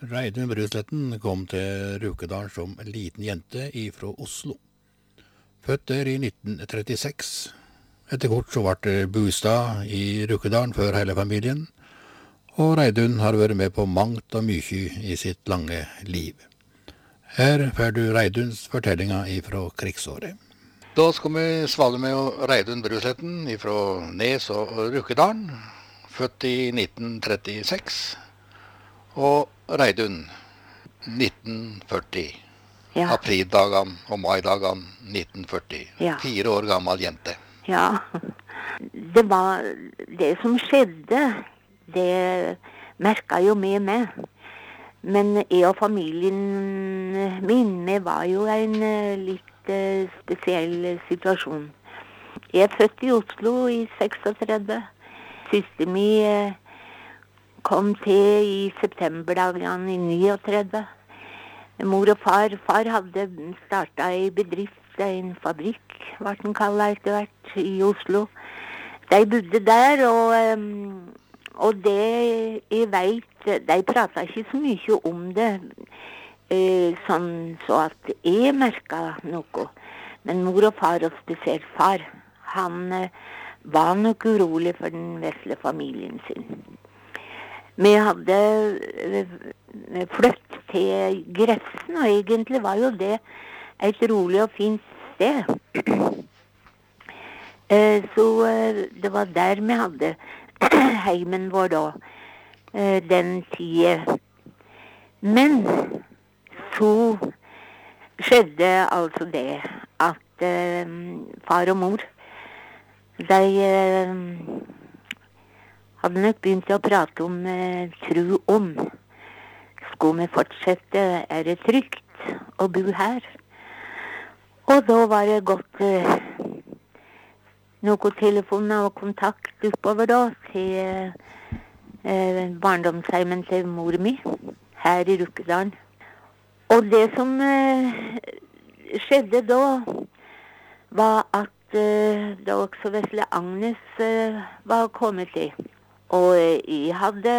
Reidun Brusletten kom til Rjukedalen som en liten jente fra Oslo. Født der i 1936. Etter hvert så ble det bostad i Rjukedalen for hele familien, og Reidun har vært med på mangt og mye i sitt lange liv. Her får du Reiduns fortellinger fra krigsåret. Da skal vi svale med Reidun Brusletten fra Nes og Rjukedalen, født i 1936. Og Reidun, 1940. Ja. Aprildagene og maidagene 1940. Ja. 4 år gammel jente. Ja, det var det som skjedde, det merket jo vi med. Men jeg og familien min, vi var jo en litt spesiell situasjon. Jeg født i Oslo i 36. Siste mi kom til i septemberdagene i 39. Mor og far hadde startet en bedrift, en fabrikk, hva den kallet etter hvert, i Oslo. De bodde der, og det jeg vet, de pratet ikke så mye om det, sånn så at jeg merket noe. Men mor og far, og spesielt far, han var nok urolig for den vesle familien sin. Vi hadde flyttet til Grefsen, og egentlig var jo det et rolig og fint sted. Så det var der vi hadde heimen vår da, den tiden. Men så skjedde altså det at far og mor, de hadde nok begynt å prate om tro om. Skulle vi fortsette, er det trygt å bo her? Og da var det gått noen telefoner og kontakt oppover da til barndomsheimen til mor mi her i Rjukedalen. Og det som skjedde da, var at da også vesle Agnes var kommet til. Og jeg hadde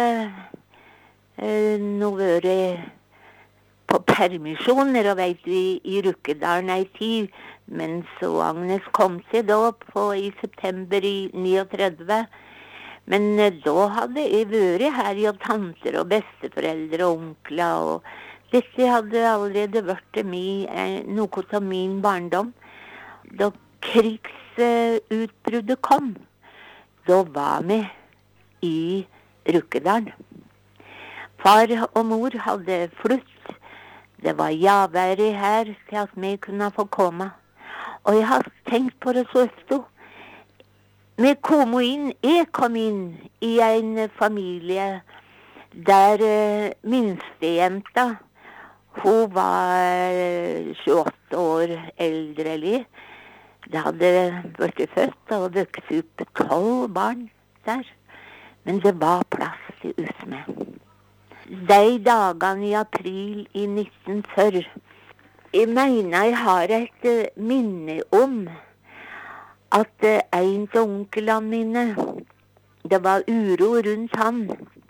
nå vært på permisjoner, og vet du, i Rjukedalen en tid, men så Agnes kom til da i september i 39. Men da hadde jeg vært her i tanter og besteforeldre og onkler, og dette hadde allerede vært noe av min barndom. Da krigsutbruddet kom, da var vi i Rjukedalen. Far og mor hadde flytt. Det var javæret her til at vi kunne få komme. Og jeg har tenkt på det så ofte. Jeg kom inn i en familie der minstejenta, hun var 28 år eldre eller. Det hadde vært født og vokst opp 12 barn der. Men det var plass til oss med. De dagene i april i 1940, jeg mener jeg har et minne om at en av onkelene mine, det var uro rundt han.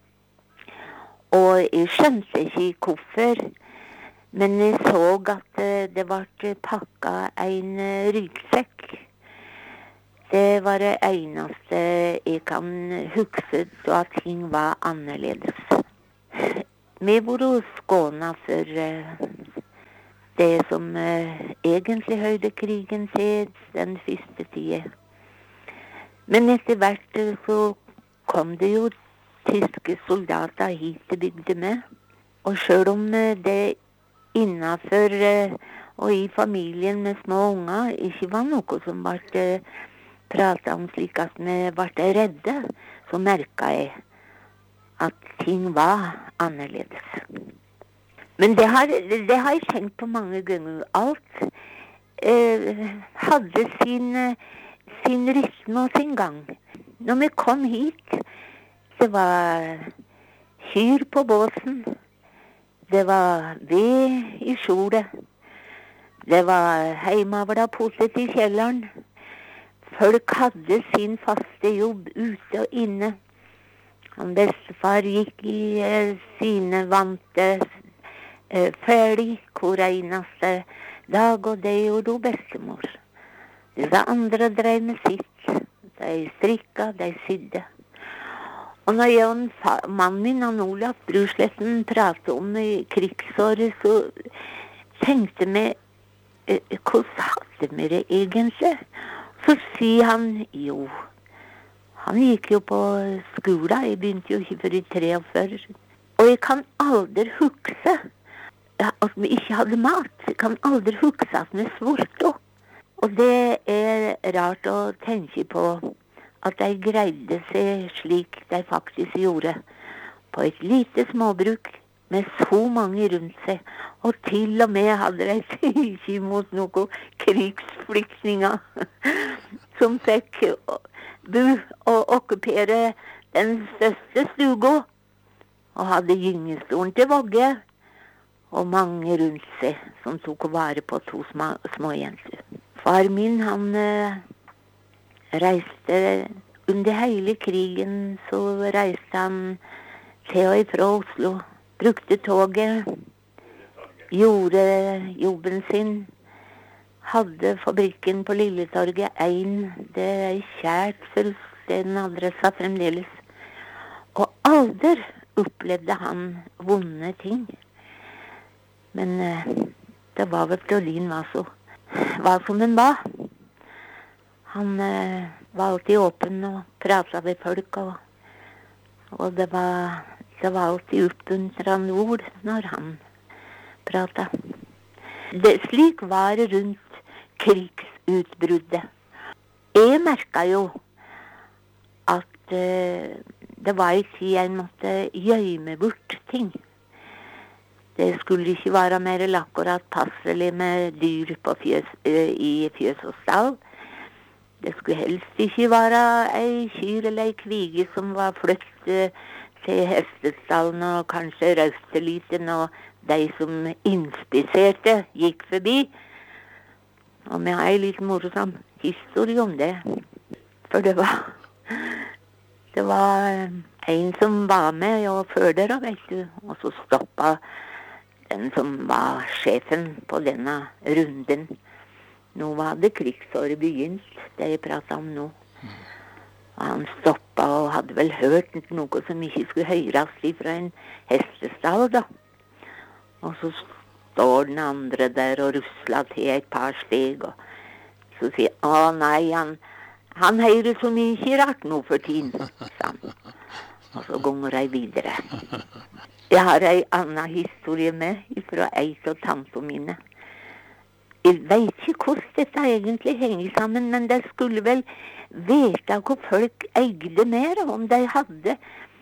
Og jeg skjønte ikke hvorfor, men jeg så at det ble pakket en ryggsekk. Det var det eneste jeg kan huske, så at ting var annerledes. Vi var skånet for det som egentlig høyde krigen til den første tiden. Men etter hvert så kom det jo tyske soldater hit til bygde med. Og selv om det innenfor og i familien med små unger ikke var noe som ble pratet om slik at vi ble redde, så merket jeg at ting var annerledes. Men det har jeg tenkt på mange ganger. Alt hadde sin rytme og sin gang. Når vi kom hit, det var kyr på båsen, det var ved i skjolet, det var heimavla potet i kjelleren. Folk hadde sin faste jobb ute og inne. Han bestefar gikk i sine vante ferdig hver eneste dag, og det gjorde hun bestemor. Disse andre drev med sitt. De strikka, de sydde. Og når jeg og mannen min, han Olaf Brusletten, pratet om krigsåret, så tenkte vi, hvordan hadde vi det egentlig? Så sier han, jo, han gikk jo på skolen, jeg begynte jo ikke før i 43. Og jeg kan aldri huske at vi ikke hadde mat. Jeg kan aldri huske at vi svolte. Og det rart å tenke på at de greide seg slik de faktisk gjorde, på et lite småbruk med så mange rundt seg, og til og med hadde de tatt imot noen krigsflyktninger som fikk bo og okkupere den største stuga, og hadde gyngestolen til vogge, og mange rundt seg som tok vare på 2 små jenter. Far min, han reiste under hele krigen, så reiste han til og fra Oslo, brukte toget, gjorde jobben sin, hadde fabrikken på Lilletorget 1, det kjært for den adressa fremdeles. Og aldri opplevde han vonde ting. Men det var vel Brolin var som den var. Han var alltid åpen og pratet med folk, og det var alltid oppmuntrende ord når han pratet. Slik var det rundt krigsutbruddet. Jeg merket jo at det var en tid jeg måtte gjemme bort ting. Det skulle ikke være mer akkurat passelig med dyr i fjøs og stall. Det skulle helst ikke være ei kyr eller ei kvige som var flyttet til hestestallen og kanskje røste litt når de som inspiserte gikk forbi. Og vi har en litt morsom historie om det. For det var en som var med og førte, vet du, og så stoppet den som var sjefen på denne runden. Nå var det krigsåret begynt, det jeg pratet om nå. Og han stoppet og hadde vel hørt noe som ikke skulle høres fra en hestestall, da. Og så står den andre der og rusler til et par steg, og så sier nei, han hører så mye rart nå for tiden, sa han. Og så går jeg videre. Jeg har en annen historie med fra ei av tantene mine. Jeg vet ikke hvordan dette egentlig henger sammen, men de skulle vel vite hva folk eide mer, om de hadde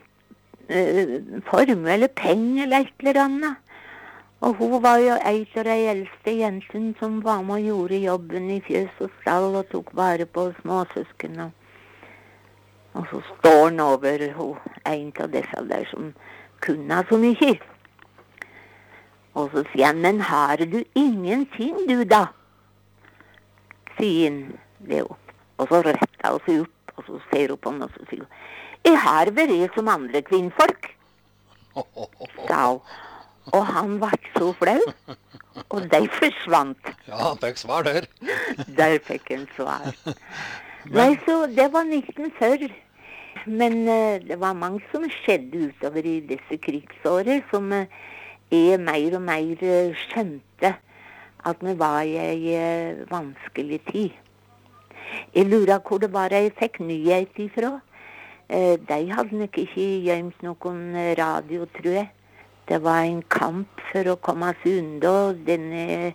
formue eller penger eller et eller annet. Og hun var jo en av de eldste jentene som var med og gjorde jobben i fjøs og stall og tok vare på småsøsken. Og så står han over en av disse der som kunne så mye. Og så sier han, men har du ingenting du da? Sier han det opp. Og så retter hun seg opp, og så ser hun på han, og så sier hun, jeg har vært som andre kvinnfolk, sa hun. Og han var så flau, og de forsvant. Ja, han fikk svar der. Der fikk han svar. Nei, så det var 1940. Men det var mange som skjedde utover i disse krigsåret, som jeg mer og mer skjønte at vi var i en vanskelig tid. Jeg lurer hvor det var jeg fikk nyhet ifra. De hadde nok ikke gjemt noen radio, tror jeg. Det var en kamp for å komme seg unna denne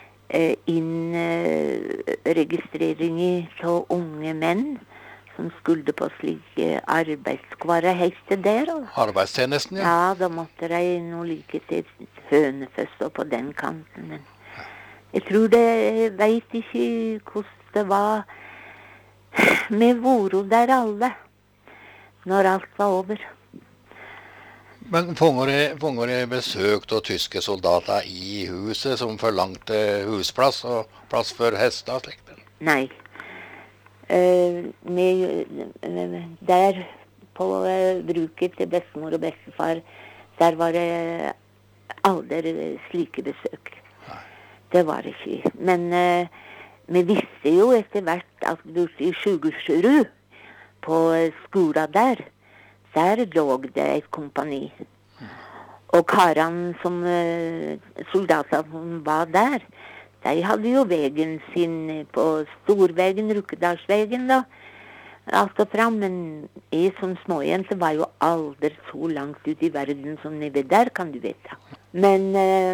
innregistreringen av unge menn som skulle på slike arbeidskvarer hekte der. Arbeidstjenesten, ja. Ja, da måtte de noe like til Hønefoss og på den kanten. Men jeg tror jeg vet ikke hvordan det var. Vi var der alle, når alt var over. Men fanger jeg besøkt av tyske soldater i huset som forlangte husplass og plass for hester og slikt? Nei. Der på bruket til bestemor og bestefar, der var det aldri slike besøk. Det var det ikke. Men vi visste jo etter hvert at borte i Sjugusrud, på skolen der lå det et kompani. Og karene som soldater som var der, de hadde jo vegen sin på Storvegen, Rukkedalsvegen da, alt og fram, men jeg som småjente var jo aldri så langt ut i verden som nede der, kan du vite. Men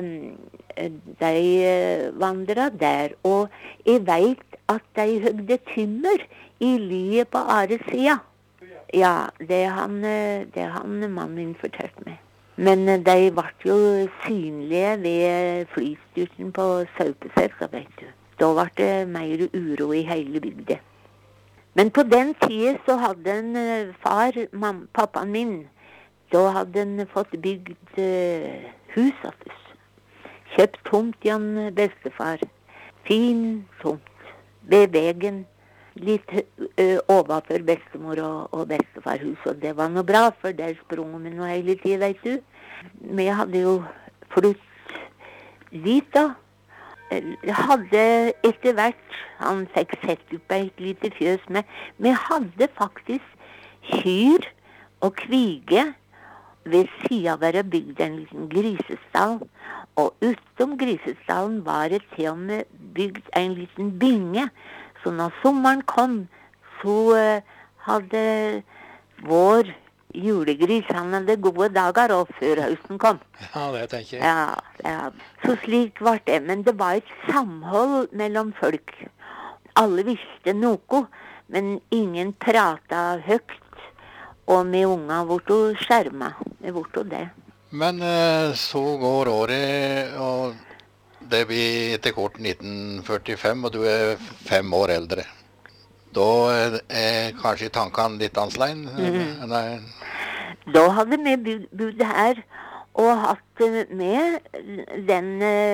de vandret der, og jeg vet at de høgde tymmer i liet på Aresida. Ja, det han mannen min fortalte meg. Men de ble jo synlige ved flystyrten på Saupeset, så vet du. Da ble det mer uro i hele bygdet. Men på den tiden så hadde en far, pappaen min, da hadde han fått bygd hus av oss. Kjøpt tomt til han bestefar. Fin tomt. Ved vegen. Litt overfor bestemor og bestefarhus. Og det var noe bra, for der sprang vi noe hele tiden, vet du. Vi hadde jo flytt dit da. Hadde etter hvert, han fikk sett opp et lite fjøs med, vi hadde faktisk kyr og kvige ved siden av å bygde en liten grisestall, og utom grisestallen var det til og med bygd en liten binge, så når sommeren kom, så hadde vår julegris, han hadde gode dager og før høsten kom. Ja, det tenker jeg. Ja, så slik var det. Men det var et samhold mellom folk. Alle visste noe, men ingen pratet høyt. Og med unga ble skjermet. Det ble det. Men så går året, og det blir etter kort 1945, og du er 5 år eldre. Da er kanskje tankene litt annerledes? Da hadde vi bodd her og hatt med den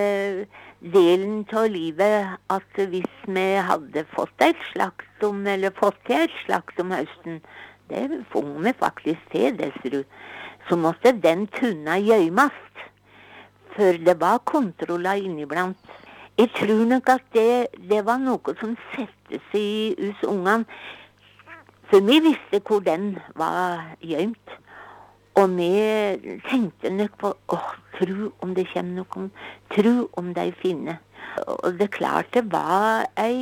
delen av livet at hvis vi hadde fått et slaktom, eller fått til et slaktom høsten, det får vi faktisk til, Desrud, så måtte den tunna gjøymast, for det var kontroller inniblant. Jeg tror nok at det var noe som sette seg i hos ungene, for vi visste hvor den var gjømt. Og vi tenkte nok på, tro om det kommer noen, tro om de finner. Og det klart det var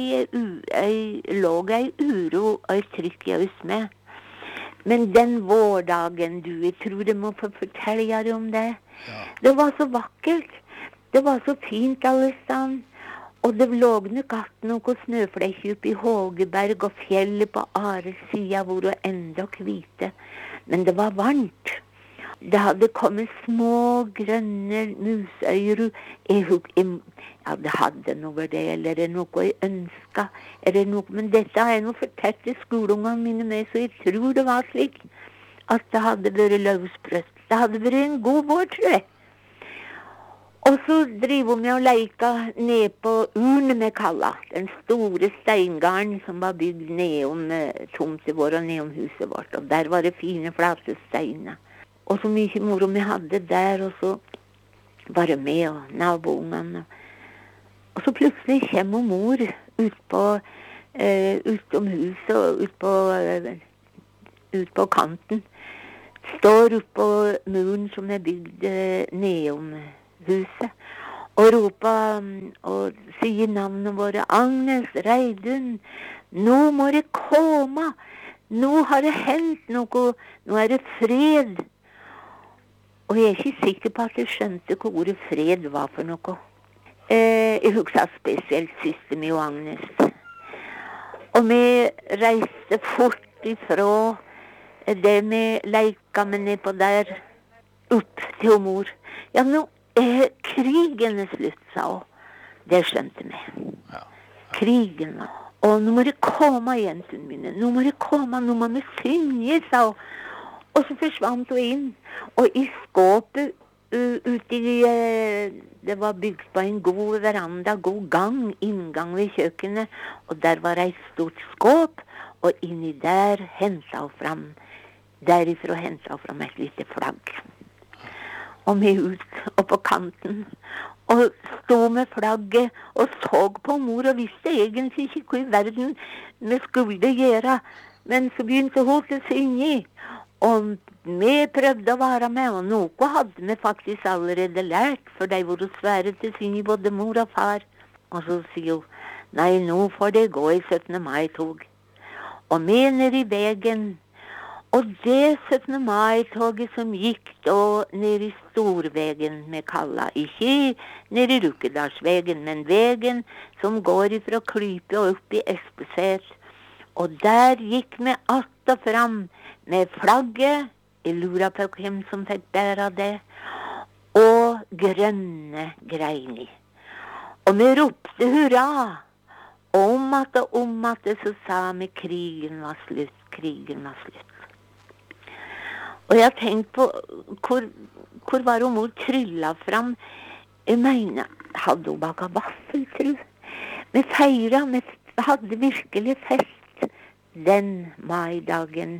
lå ei uro og et trykk i oss med. Men den vårdagen, jeg tror jeg må få fortelle deg om det. Ja. Det var så vakkert. Det var så fint alle steder. Og det lå nok at noen snøflekker oppe i Hågeberg, og fjellet på Aresida var enda hvite. Men det var varmt. Det hadde kommet små, grønne musøyer. Det hadde noe det, eller det noe jeg ønsket. Men dette har jeg nå fortalt til skoleungene mine med, så jeg tror det var slik at det hadde vært løsbrøst. Det hadde vært en god vår, tror jeg. Og så driver vi og leker ned på urnet med kalla, den store steingarden som var bygd nedom tomten vår og nedom huset vårt. Og der var det fine, flate steiner. Og så mye moro vi hadde der, og så var det med og naboungene. Og så plutselig kommer mor utom huset og ut på kanten. Står opp på muren som er bygd nedom huset, og roper og sier navnet våre. Agnes, Reidun, nå må det komme. Nå har det hendt noe. Nå er det fred. Og jeg er ikke sikker på at jeg skjønte hva ordet fred var for noe. Jeg husker spesielt søster mi og Agnes. Og vi reiste fort ifra det vi leika med nedpå der, opp til mor. Ja, nå krigen er slutt, sa hun. Det skjønte vi. Ja. Krigen var. Og nå må det komme, jentene mine. Nå må det komme, nå må vi synge, sa hun. Og så forsvant hun inn. Og i skåpet det var bygd på en god veranda, god inngang ved kjøkkenet. Og der var et stort skåp, og inni der hentet hun fram derifra hentet jeg fram et lite flagg. Og vi ut og på kanten, og stod med flagget og så på mor og visste egentlig ikke hva i verden vi skulle gjøre. Men så begynte hun til å synge, og vi prøvde å være med, og noe hadde vi faktisk allerede lært, for de var svære til å synge både mor og far. Og så sier hun, nei, nå får det gå i 17. mai-tog. Og vi nede i veien, og det 17. mai-toget som gikk da nede i Storvegen med Kalla, ikke nede i Rukkedalsvegen, men vegen som går ifra Klype og opp i Espeset. Og der gikk vi att og fram med flagget, jeg lurer på hvem som fikk bære det, og grønne greiner. Og vi ropte hurra, og om at så sa vi krigen var slutt, krigen var slutt. Og jeg har tenkt på, hvor var hun mor tryllet fram? Jeg mener, hadde hun baket vaffel, tro? Vi feiret, vi hadde virkelig fest den maidagen.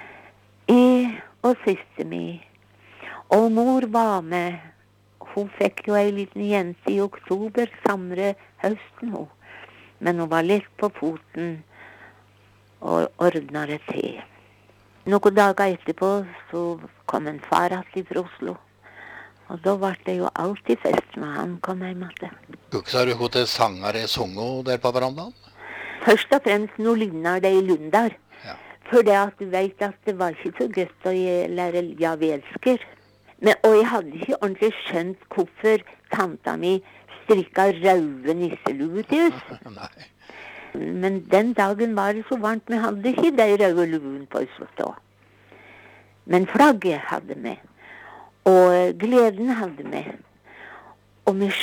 Jeg og søster mi, og mor var med. Hun fikk jo en liten jente i oktober, samme høsten hun. Men hun var litt på foten og ordnet det til. Noen dager etterpå så kom en far fra Oslo. Og da var det jo alltid fest når han kom hjem til. Husker du hva sangere sunget der på verandaen? Først og fremst nå ligner det i Lundar. Ja. For det at du vet at det var ikke så godt å lære «Ja, vi elsker». Og jeg hadde ikke ordentlig skjønt hvorfor tanta mi strikket røde nisselue til oss. Nei. Men den dagen var det så varmt, vi hadde ikke de røde luen på oss da. Men flagget hadde vi, og gleden hadde vi. Og vi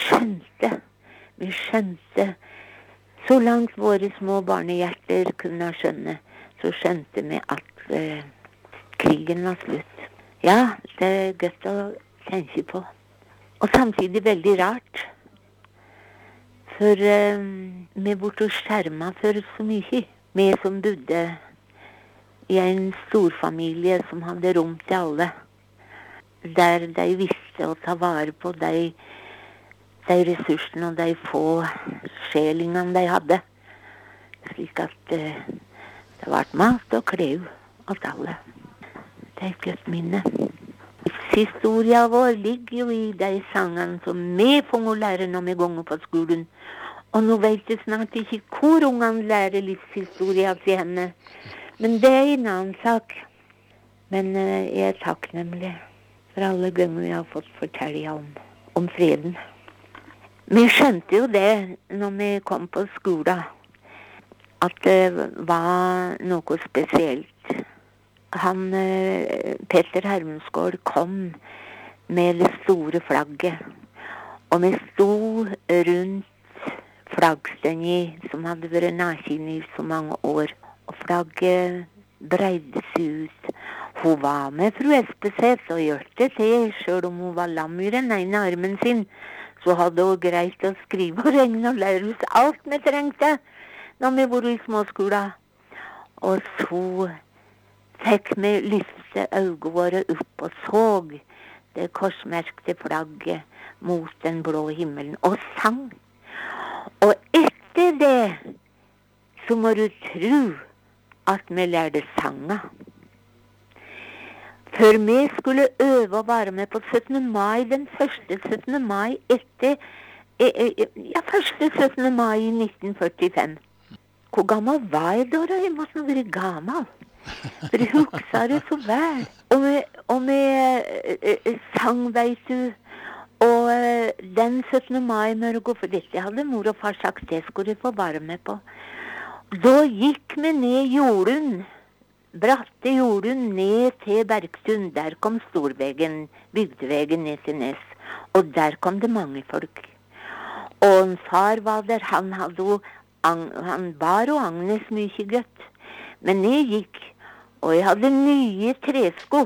skjønte, så langt våre små barnehjerter kunne skjønne, så skjønte vi at krigen var slutt. Ja, det er godt å tenke på. Og samtidig veldig rart. For vi ble skjermet for så mye. Vi som bodde i en storfamilie som hadde rom til alle. Der de visste å ta vare på de ressursene og de få sjelingene de hadde. Slik at det ble mat og klær til alle. Det er et godt minne. Historien vår ligger jo i de sangene som vi får lære når vi ganger på skolen. Og nå vet jeg snart ikke hvor ungene lærer livshistorien til henne. Men det er en annen sak. Men jeg er takknemlig for alle ganger jeg har fått fortelle om freden. Vi skjønte jo det når vi kom på skolen, at det var noe spesielt. Petter Hermensgård kom med det store flagget, og vi sto rundt flaggstøngen som hadde vært naken i så mange år, og flagget breide seg ut. Hun var med fru Espeset og gjorde det til, selv om hun var lam i den ene armen sin, så hadde hun greit å skrive og regne og lære oss alt vi trengte når vi var i småskolen. Og så fikk vi lyfte øynene våre opp og så det korsmerkte flagget mot den blå himmelen og sang. Og etter det så må du tro at vi lærte sanger. For vi skulle øve å være med på 17. mai, den første 17. mai etter, første 17. mai i 1945. Hvor gammel var jeg da? Jeg måtte ha vært gammel. For jeg husker det så vel. Og vi sang, vet du, og den 17. mai-mørgo, for dette hadde mor og far sagt, det skulle jeg få være med på. Da gikk vi ned jorden, bratte jorden ned til Bergstund. Der kom Storvegen, bygdevegen ned til Nes, og der kom det mange folk. Og en far var der, han bar og Agnes mye godt. Men jeg gikk, og jeg hadde nye tresko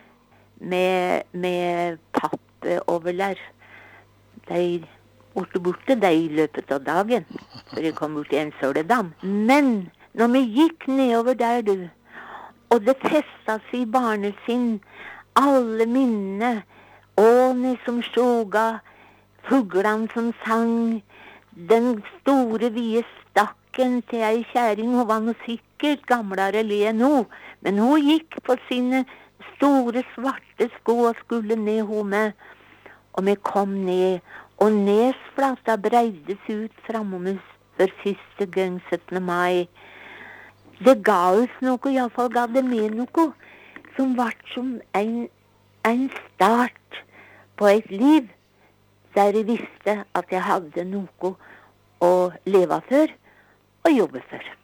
med pappoverlær. De borte de i løpet av dagen, for jeg kom bort til en søledam. Men når vi gikk nedover der, du, Og det festet seg i barnesinn, alle minnene, åene som skjoga, fuglene som sang, den store vide stakken til ei kjæring, hun var nå sikkert gamlere le nå, men hun gikk på sine store svarte sko og skulle ned hun med, og vi kom ned, og Nesflata breides ut framom oss for første gang 17. mai. Det ga oss noe, i alle fall ga det med noe, som var som en start på et liv, der jeg visste at jeg hadde noe å leve for og jobbe for.